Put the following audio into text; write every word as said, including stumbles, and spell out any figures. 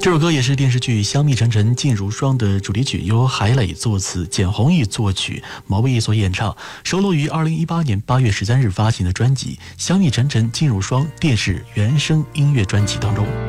这首歌也是电视剧《香蜜沉沉烬如霜》的主题曲，由海磊作词，简弘毅作曲，毛不易所演唱，收录于二零一八年八月十三日发行的专辑《香蜜沉沉烬如霜》电视原声音乐专辑当中。